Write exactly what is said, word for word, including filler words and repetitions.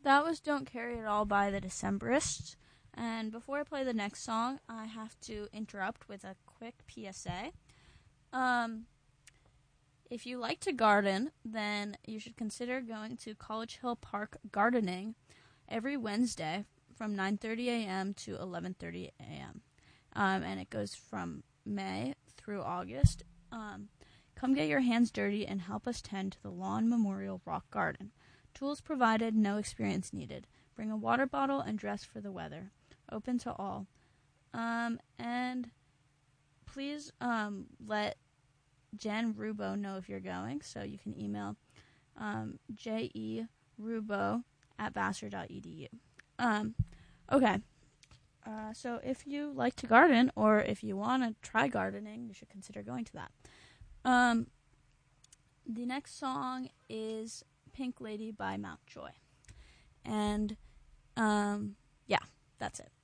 That was Don't Carry It All by the Decemberists. And before I play the next song, I have to interrupt with a quick P S A. Um, if you like to garden, then you should consider going to College Hill Park Gardening every Wednesday from nine thirty a.m. to eleven thirty a.m. Um, and it goes from May through August. Um, come get your hands dirty and help us tend to the Lawn Memorial Rock Garden. Tools provided, no experience needed. Bring a water bottle and dress for the weather. Open to all. Um, and please um, let Jen Rubo know if you're going, so you can email um, jerubo at vassar dot e d u. Um, okay. Uh, so if you like to garden, or if you want to try gardening, you should consider going to that. Um, the next song is Pink Lady by Mountjoy. And, um, yeah, that's it.